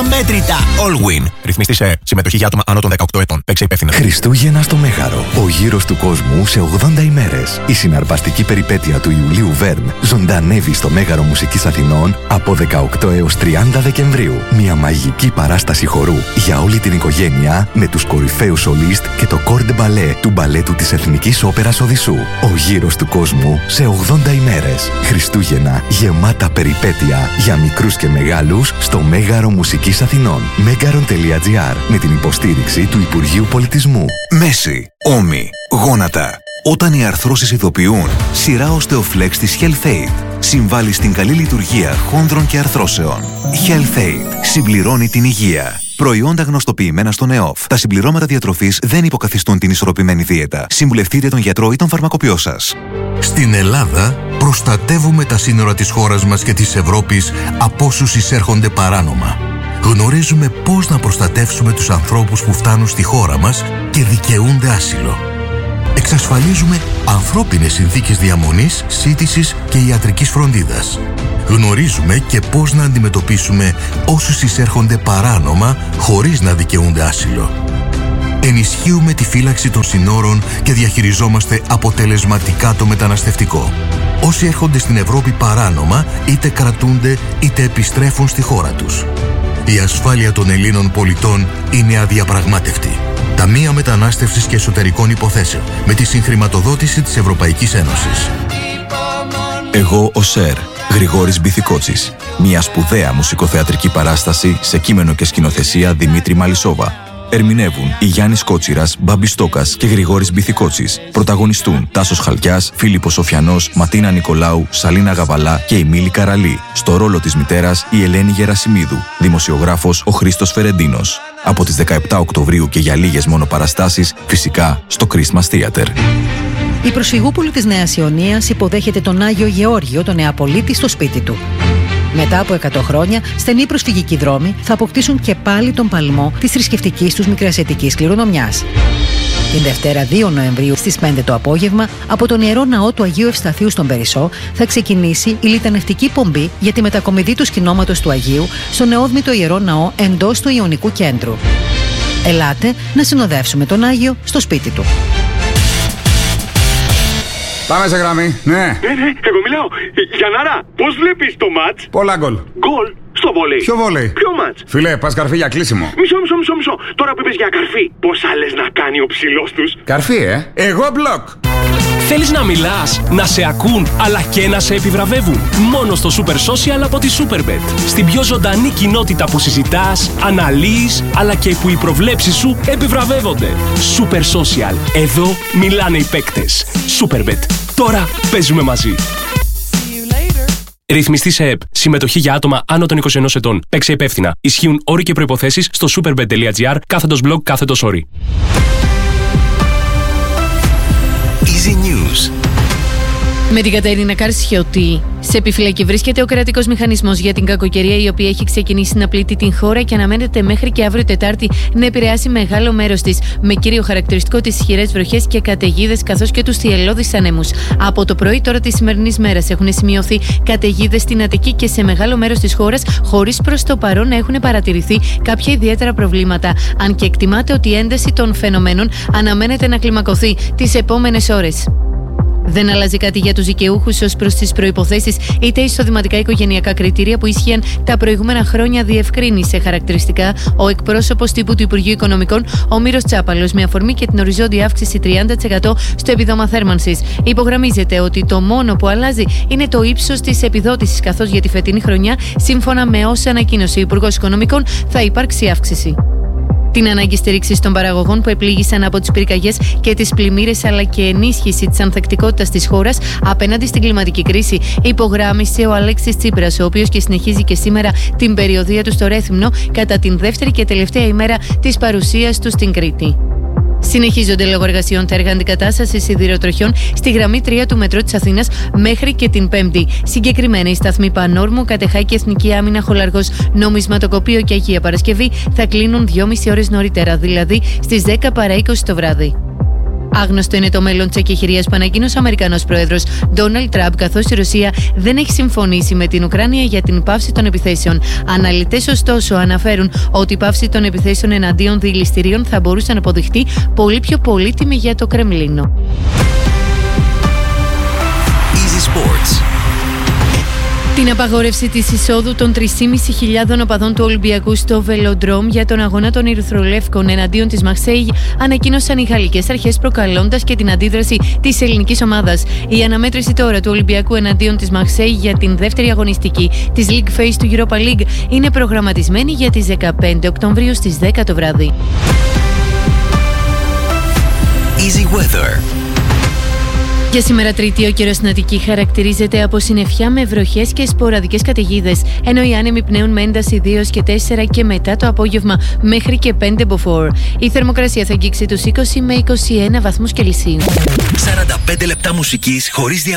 αμέτρητα. Allwin. Ρυθμιστή σε συμμετοχή για άτομα άνω των 18 ετών. Παίξε υπεύθυνα. Χριστούγεννα στο Μέγαρο. Ο γύρος του κόσμου σε 80 ημέρες. Η συναρπαστική περιπέτεια του Ιουλίου Βέρν ζωντανεύει στο Μέγαρο Μουσικής Αθηνών από 18 έως 30 Δεκεμβρίου. Μια μαγική παράσταση χορού για όλη την οικογένεια με τους κορυφαίους σολίστ και το κορ ντε μπαλέ του μπαλέτου της Εθνικής Όπερας Οδυσσού. Ο γύρος του κόσμου σε 80 ημέρες. Χριστούγεννα γεμάτα περιπέτεια για μικρούς και μεγάλους στο Μέγαρο Μουσικής Αθηνών. Megaron.gr με την υποστήριξη του Υπουργείου Πολιτισμού. Μέση, ώμοι, γόνατα. Όταν οι αρθρώσεις ειδοποιούν, σειρά Osteoflex της HealthAid συμβάλλει στην καλή λειτουργία χόνδρων και αρθρώσεων. HealthAid συμπληρώνει την υγεία. Προϊόντα γνωστοποιημένα στον ΕΟΦ. Τα συμπληρώματα διατροφής δεν υποκαθιστούν την ισορροπημένη δίαιτα. Συμβουλευτείτε τον γιατρό ή τον φαρμακοποιό σας. Στην Ελλάδα προστατεύουμε τα σύνορα της χώρας μας και της Ευρώπης από όσους εισέρχονται παράνομα. Γνωρίζουμε πώς να προστατεύσουμε τους ανθρώπους που φτάνουν στη χώρα μας και δικαιούνται άσυλο. Εξασφαλίζουμε ανθρώπινες συνθήκες διαμονής, σύντησης και ιατρικής φροντίδας. Γνωρίζουμε και πώς να αντιμετωπίσουμε όσους εισέρχονται παράνομα χωρίς να δικαιούνται άσυλο. Ενισχύουμε τη φύλαξη των συνόρων και διαχειριζόμαστε αποτελεσματικά το μεταναστευτικό. Όσοι έρχονται στην Ευρώπη παράνομα είτε κρατούνται είτε επιστρέφουν στη χώρα τους. Η ασφάλεια των Ελλήνων πολιτών είναι αδιαπραγμάτευτη. Ταμεία Μετανάστευσης και Εσωτερικών Υποθέσεων με τη συγχρηματοδότηση της Ευρωπαϊκής Ένωσης. Εγώ ο Σερ, Γρηγόρης Μπιθικότσης. Μια σπουδαία μουσικοθεατρική παράσταση σε κείμενο και σκηνοθεσία Δημήτρη Μαλισσόβα. Ερμηνεύουν η Γιάννης Κότσιρας, Μπάμπης Στόκας και Γρηγόρης Μπιθικότσης. Πρωταγωνιστούν Τάσος Χαλκιάς, Φίλιππος Σοφιανός, Ματίνα Νικολάου, Σαλίνα Γαβαλά και η Μίλη Καραλή. Στο ρόλο της μητέρας η Ελένη Γερασιμίδου. Δημοσιογράφος ο Χρήστος Φερεντίνος. Από τις 17 Οκτωβρίου και για λίγες μόνο παραστάσεις, φυσικά στο Christmas Theater. Η προσφυγούπολη της Νέας Ιωνίας υποδέχεται τον Άγιο Γεώργιο, τον Νεαπολίτη, στο σπίτι του. Μετά από 100 χρόνια, στενοί προσφυγικοί δρόμοι θα αποκτήσουν και πάλι τον παλμό της θρησκευτικής τους μικρασιατικής κληρονομιάς. Την Δευτέρα 2 Νοεμβρίου στις 5 το απόγευμα, από τον Ιερό Ναό του Αγίου Ευσταθείου στον Περισσό, θα ξεκινήσει η λιτανευτική πομπή για τη μετακομιδή του σκηνώματος του Αγίου στο νεόδμητο Ιερό Ναό εντός του Ιωνικού Κέντρου. Ελάτε να συνοδεύσουμε τον Άγιο στο σπίτι του. Πάμε σε γραμμή, ναι. Ναι, εγώ μιλάω. Γιαννάρα, πώς βλέπεις το μάτς? Πολλά γκολ. Γκολ στο βόλεϊ. Ποιο βόλεϊ? Ποιο μάτς? Φίλε, πας καρφί για κλείσιμο. Μισό. Τώρα που είπες για καρφί, πόσα λες να κάνει ο ψηλός τους? Καρφί, Εγώ μπλοκ. Θέλεις να μιλάς, να σε ακούν, αλλά και να σε επιβραβεύουν? Μόνο στο Super Social από τη Superbet. Στην πιο ζωντανή κοινότητα που συζητάς, αναλύεις, αλλά και που οι προβλέψεις σου επιβραβεύονται. Super Social. Εδώ μιλάνε οι παίκτες. Superbet. Τώρα παίζουμε μαζί. Ρυθμιστή σε ΕΠ. Συμμετοχή για άτομα άνω των 21 ετών. Παίξε υπεύθυνα. Ισχύουν όροι και προϋποθέσεις στο superbet.gr/blog/όροι. Easy News. Με την Κατερίνα Καρσιώτη. Σε επιφυλακή βρίσκεται ο κρατικός μηχανισμός για την κακοκαιρία, η οποία έχει ξεκινήσει να πλήττει την χώρα και αναμένεται μέχρι και αύριο Τετάρτη να επηρεάσει μεγάλο μέρος της, με κύριο χαρακτηριστικό τις ισχυρές βροχές και καταιγίδες, καθώς και τους θυελλώδεις ανέμους. Από το πρωί τώρα της σημερινής μέρας έχουν σημειωθεί καταιγίδες στην Αττική και σε μεγάλο μέρος της χώρας, χωρίς προς το παρόν να έχουν παρατηρηθεί κάποια ιδιαίτερα προβλήματα. Αν και εκτιμάται ότι η ένταση των φαινομένων αναμένεται να κλιμακωθεί τις επόμενες ώρες. Δεν αλλάζει κάτι για τους δικαιούχους ως προς τις προϋποθέσεις είτε εισοδηματικά οικογενειακά κριτήρια που ίσχυαν τα προηγούμενα χρόνια, διευκρίνησε χαρακτηριστικά ο εκπρόσωπος τύπου του Υπουργείου Οικονομικών, ο Μύρος Τσάπαλος, με αφορμή και την οριζόντια αύξηση 30% στο επίδομα θέρμανσης. Υπογραμμίζεται ότι το μόνο που αλλάζει είναι το ύψος της επιδότησης, καθώς για τη φετινή χρονιά, σύμφωνα με όσα ανακοίνωσε ο Υπουργός Οικονομικών, θα υπάρξει αύξηση. Την ανάγκη στήριξης των παραγωγών που επλήγησαν από τις πυρκαγιές και τις πλημμύρες, αλλά και ενίσχυση της ανθεκτικότητας της χώρας απέναντι στην κλιματική κρίση, υπογράμμισε ο Αλέξης Τσίπρας, ο οποίος και συνεχίζει και σήμερα την περιοδεία του στο Ρέθυμνο κατά την δεύτερη και τελευταία ημέρα της παρουσίας του στην Κρήτη. Συνεχίζονται λόγω εργασιών τα έργα αντικατάστασης σιδηροτροχιών στη γραμμή 3 του μετρό της Αθήνας μέχρι και την Πέμπτη. Συγκεκριμένα, οι σταθμοί Πανόρμου, Κατεχάκη, Εθνική Άμυνα, Χολαργός, Νομισματοκοπείο και Αγία Παρασκευή θα κλείνουν 2,5 ώρες νωρίτερα, δηλαδή στις 10 παρά 20 το βράδυ. Άγνωστο είναι το μέλλον της εκεχηρίας που ανακοίνωσε ο Αμερικανός πρόεδρος Ντόναλντ Τραμπ, καθώς η Ρωσία δεν έχει συμφωνήσει με την Ουκρανία για την πάυση των επιθέσεων. Αναλυτές, ωστόσο, αναφέρουν ότι η πάυση των επιθέσεων εναντίον δηληστηρίων θα μπορούσε να αποδειχτεί πολύ πιο πολύτιμη για το Κρεμλίνο. Easy Sports. Την απαγόρευση της εισόδου των 3.500 οπαδών του Ολυμπιακού στο Βελοντρόμ για τον αγώνα των Ερυθρολεύκων εναντίον της Μαρσέιγ ανακοίνωσαν οι γαλλικές αρχές, προκαλώντας και την αντίδραση της ελληνικής ομάδας. Η αναμέτρηση τώρα του Ολυμπιακού εναντίον της Μαρσέιγ για την δεύτερη αγωνιστική της League Phase του Europa League είναι προγραμματισμένη για τις 15 Οκτωβρίου στις 10 το βράδυ. Easy Weather. Για σήμερα Τρίτη, ο καιρός στην Αττική χαρακτηρίζεται από συννεφιά με βροχές και σποραδικές καταιγίδες, ενώ οι άνεμοι πνέουν με ένταση 2 και 4 και μετά το απόγευμα μέχρι και 5 μποφόρ. Η θερμοκρασία θα αγγίξει τους 20 με 21 βαθμούς Κελσίου. 45 λεπτά μουσικής χωρίς